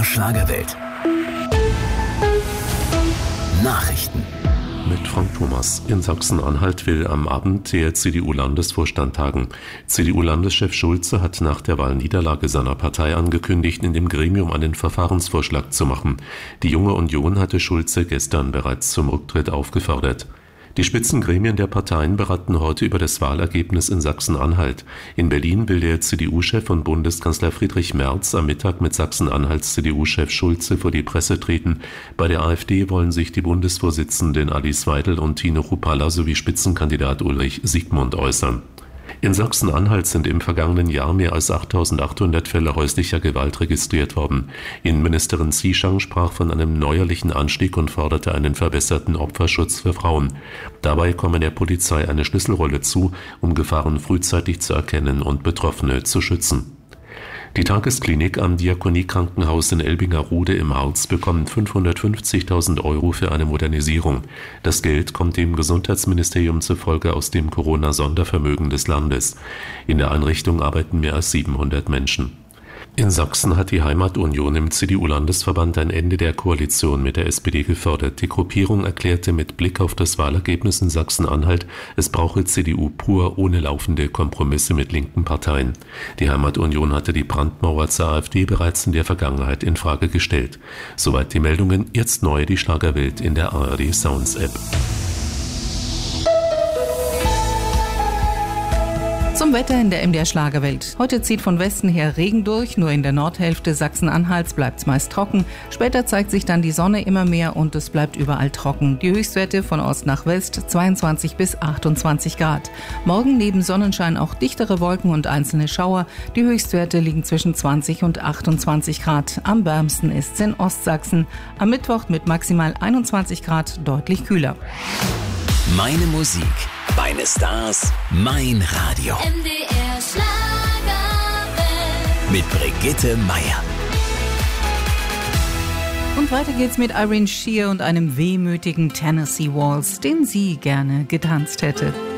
MDR Schlagerwelt. Nachrichten. Mit Frank Thomas. In Sachsen-Anhalt will am Abend der CDU-Landesvorstand tagen. CDU-Landeschef Schulze hat nach der Wahlniederlage seiner Partei angekündigt, in dem Gremium einen Verfahrensvorschlag zu machen. Die Junge Union hatte Schulze gestern bereits zum Rücktritt aufgefordert. Die Spitzengremien der Parteien beraten heute über das Wahlergebnis in Sachsen-Anhalt. In Berlin will der CDU-Chef und Bundeskanzler Friedrich Merz am Mittag mit Sachsen-Anhalts CDU-Chef Schulze vor die Presse treten. Bei der AfD wollen sich die Bundesvorsitzenden Alice Weidel und Tino Kruppalla sowie Spitzenkandidat Ulrich Siegmund äußern. In Sachsen-Anhalt sind im vergangenen Jahr mehr als 8.800 Fälle häuslicher Gewalt registriert worden. Innenministerin Zieschang sprach von einem neuerlichen Anstieg und forderte einen verbesserten Opferschutz für Frauen. Dabei komme der Polizei eine Schlüsselrolle zu, um Gefahren frühzeitig zu erkennen und Betroffene zu schützen. Die Tagesklinik am Diakoniekrankenhaus in Elbinger-Rude im Harz bekommt 550.000 € für eine Modernisierung. Das Geld kommt dem Gesundheitsministerium zufolge aus dem Corona-Sondervermögen des Landes. In der Einrichtung arbeiten mehr als 700 Menschen. In Sachsen hat die Heimatunion im CDU-Landesverband ein Ende der Koalition mit der SPD gefordert. Die Gruppierung erklärte mit Blick auf das Wahlergebnis in Sachsen-Anhalt, es brauche CDU pur ohne laufende Kompromisse mit linken Parteien. Die Heimatunion hatte die Brandmauer zur AfD bereits in der Vergangenheit in Frage gestellt. Soweit die Meldungen, jetzt neu die Schlagerwelt in der ARD Sounds App. Zum Wetter in der MDR Schlagerwelt. Heute zieht von Westen her Regen durch, nur in der Nordhälfte Sachsen-Anhalts bleibt es meist trocken. Später zeigt sich dann die Sonne immer mehr und es bleibt überall trocken. Die Höchstwerte von Ost nach West 22 bis 28 Grad. Morgen neben Sonnenschein auch dichtere Wolken und einzelne Schauer. Die Höchstwerte liegen zwischen 20 und 28 Grad. Am wärmsten ist es in Ostsachsen. Am Mittwoch mit maximal 21 Grad deutlich kühler. Meine Musik, meine Stars, mein Radio. MDR Schlagerwelt. Mit Brigitte Meier. Und weiter geht's mit Irene Shear und einem wehmütigen Tennessee Waltz, den sie gerne getanzt hätte.